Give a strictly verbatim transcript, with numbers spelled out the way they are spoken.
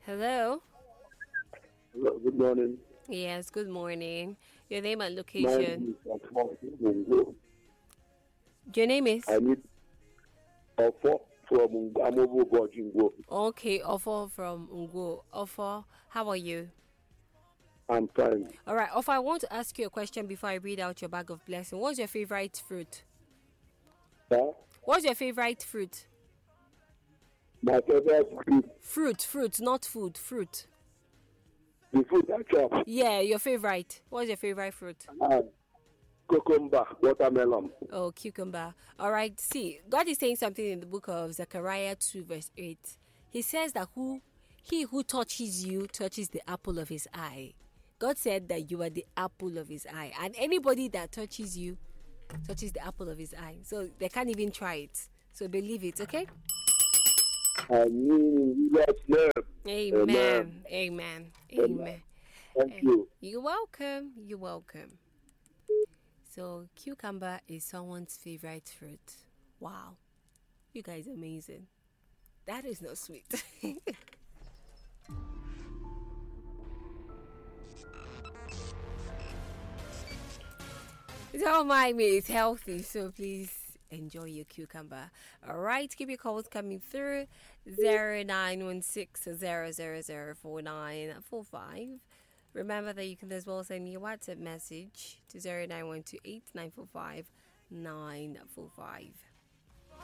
Hello. Hello, good morning. Yes, good morning. Your name and My location. name is Afo Mungo. Your name is? I need Afo from Amobo Bojingo. Okay, Offer from Ungo. Offer, how are you? I'm fine. All right, Offer, I want to ask you a question before I read out your bag of blessing. What's your favorite fruit? Huh? What's your favorite fruit? My favorite food, Fruit, fruit, not food, fruit. the food I chop, Yeah, your favorite. What's your favorite fruit? and cucumber, watermelon. Oh, cucumber. All right. See, God is saying something in the book of Zechariah two, verse eight. He says that who he who touches you touches the apple of his eye. God said that you are the apple of his eye. And anybody that touches you touches the apple of his eye. So they can't even try it. So believe it, okay? I mean, Jesus' name. Amen. Amen. Amen. Amen. Amen. Thank Eh, you. You're welcome. You're welcome. So cucumber is someone's favorite fruit. Wow. You guys are amazing. That is not sweet. Don't mind me, it's healthy, so please enjoy your cucumber. All right, keep your calls coming through zero nine one six zero zero zero four nine four five. Remember that you can as well send me a WhatsApp message to zero nine one two eight nine four five nine four five.